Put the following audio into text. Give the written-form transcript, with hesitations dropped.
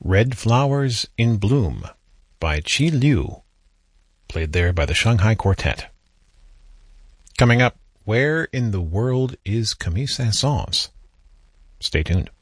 Red Flowers in Bloom by Qi Liu, played there by the Shanghai Quartet. Coming up, Where in the World is Camille Saint-Saëns? Stay tuned.